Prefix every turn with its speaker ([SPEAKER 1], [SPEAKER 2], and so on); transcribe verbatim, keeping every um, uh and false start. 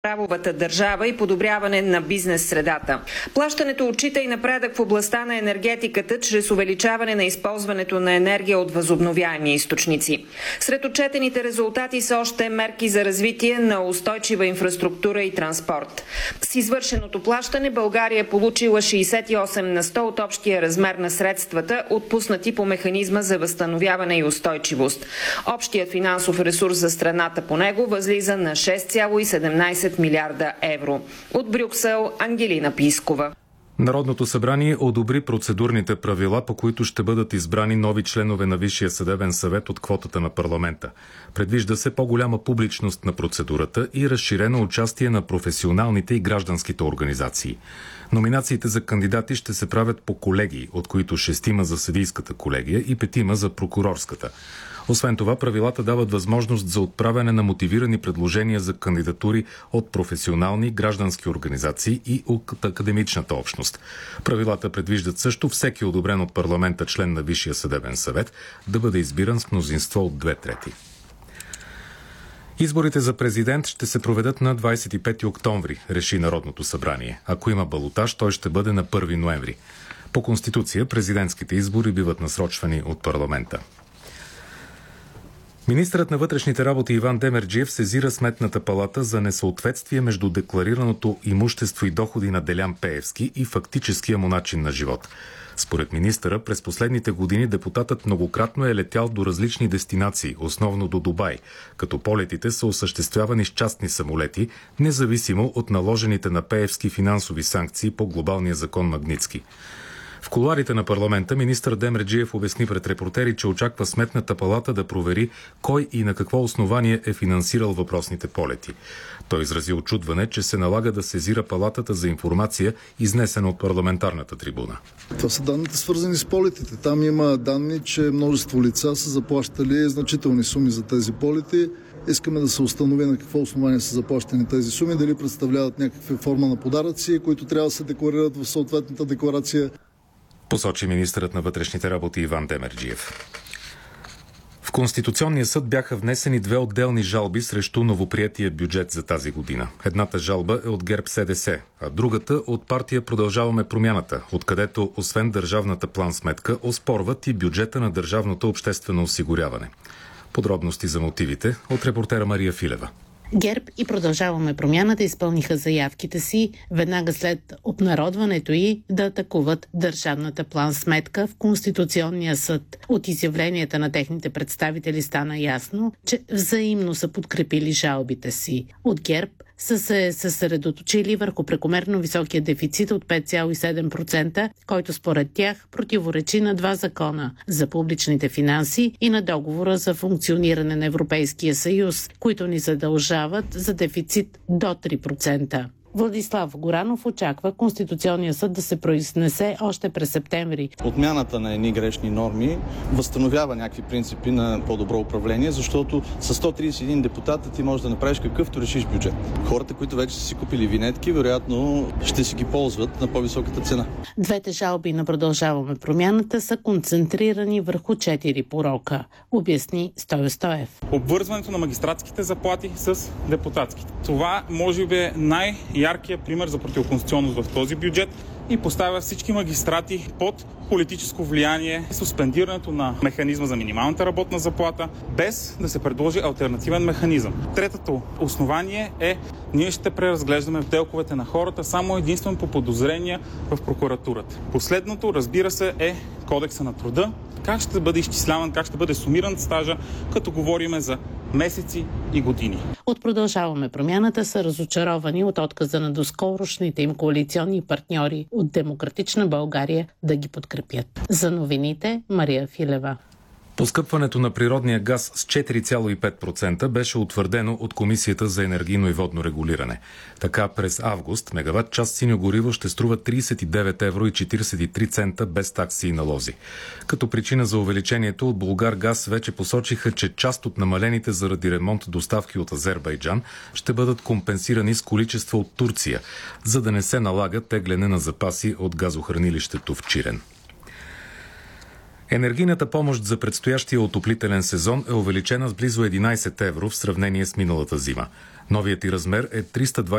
[SPEAKER 1] правовата държава и подобряване на бизнес средата. Плащането отчита и напредък в областта на енергетиката чрез увеличаване на използването на енергия от възобновяеми източници. Сред отчетените резултати са още мерки за развитие на устойчива инфраструктура и транспорт. С извършеното плащане България е получила шейсет и осем на сто от общия размер на средствата, отпуснати по механизма за възстановяване и устойчивост. Общият финансов ресурс за страната по него възлиза на шест цяло и седемнадесет милиарда евро. От Брюксел, Ангелина Пискова.
[SPEAKER 2] Народното събрание одобри процедурните правила, по които ще бъдат избрани нови членове на Висшия съдебен съвет от квотата на парламента. Предвижда се по-голяма публичност на процедурата и разширено участие на професионалните и гражданските организации. Номинациите за кандидати ще се правят по колегии, от които шестима за съдийската колегия и петима за прокурорската. Освен това, правилата дават възможност за отправяне на мотивирани предложения за кандидатури от професионални, граждански организации и от академичната общност. Правилата предвиждат също всеки одобрен от парламента член на Висшия съдебен съвет да бъде избиран с мнозинство от две трети. Изборите за президент ще се проведат на двадесет и пети октомври, реши Народното събрание. Ако има балотаж, той ще бъде на първи ноември. По Конституция, президентските избори биват насрочвани от парламента. Министърът на вътрешните работи Иван Демерджиев сезира Сметната палата за несъответствие между декларираното имущество и доходи на Делян Пеевски и фактическия му начин на живот. Според министъра, през последните години депутатът многократно е летял до различни дестинации, основно до Дубай, като полетите са осъществявани с частни самолети, независимо от наложените на Пеевски финансови санкции по глобалния закон Магнитски. В кулоарите на парламента министър Демерджиев обясни пред репортери, че очаква Сметната палата да провери кой и на какво основание е финансирал въпросните полети. Той изрази очудване, че се налага да сезира палатата за информация, изнесена от парламентарната трибуна.
[SPEAKER 3] Това са данните, свързани с полетите. Там има данни, че множество лица са заплащали значителни суми за тези полети. Искаме да се установи на какво основание са заплащани тези суми, дали представляват някаква форма на подаръци, които трябва да се декларират в съответната декларация.
[SPEAKER 2] Посочи министърът на вътрешните работи Иван Демерджиев. В Конституционния съд бяха внесени две отделни жалби срещу новоприетия бюджет за тази година. Едната жалба е от ГЕРБ-СДС, а другата от партия Продължаваме промяната, откъдето освен държавната план-сметка оспорват и бюджета на държавното обществено осигуряване. Подробности за мотивите от репортера Мария Филева.
[SPEAKER 4] ГЕРБ и Продължаваме промяната изпълниха заявките си веднага след обнародването й да атакуват държавната план-сметка в Конституционния съд. От изявленията на техните представители стана ясно, че взаимно са подкрепили жалбите си. От ГЕРБ са се съсредоточили върху прекомерно високия дефицит от пет цяло и седем процента, който според тях противоречи на два закона за публичните финанси и на договора за функциониране на Европейския съюз, които ни задължават за дефицит до три процента. Владислав Горанов очаква Конституционния съд да се произнесе още през септември.
[SPEAKER 5] Отмяната на едни грешни норми възстановява някакви принципи на по-добро управление, защото с сто тридесет и един депутата ти можеш да направиш какъвто решиш бюджет. Хората, които вече са си купили винетки, вероятно ще си ги ползват на по-високата цена.
[SPEAKER 4] Двете жалби на Продължаваме промяната са концентрирани върху четири порока, обясни Стою Стоев.
[SPEAKER 6] Обвързването на магистратските заплати с депутатските. Това може би е най- яркия пример за противоконституционност в този бюджет и поставя всички магистрати под политическо влияние, суспендирането на механизма за минималната работна заплата, без да се предложи алтернативен механизъм. Третото основание е, ние ще преразглеждаме телковете на хората само единствено по подозрения в прокуратурата. Последното, разбира се, е Кодекса на труда. Как ще бъде изчисляван, как ще бъде сумиран стажа, като говориме за месеци и години.
[SPEAKER 4] От Продължаваме промяната са разочаровани от отказа на доскорошните им коалиционни партньори от Демократична България да ги подкрепят. За новините Мария Филева.
[SPEAKER 2] Поскъпването на природния газ с четири цяло и пет процента беше утвърдено от Комисията за енергийно и водно регулиране. Така през август мегаватт час синьо гориво ще струва тридесет и девет евро и четиридесет и три цента без такси и налози. Като причина за увеличението от Булгаргаз вече посочиха, че част от намалените заради ремонт доставки от Азербайджан ще бъдат компенсирани с количество от Турция, за да не се налага тегляне на запаси от газохранилището в Чирен. Енергийната помощ за предстоящия отоплителен сезон е увеличена с близо единадесет евро в сравнение с миналата зима. Новият й размер е триста двадесет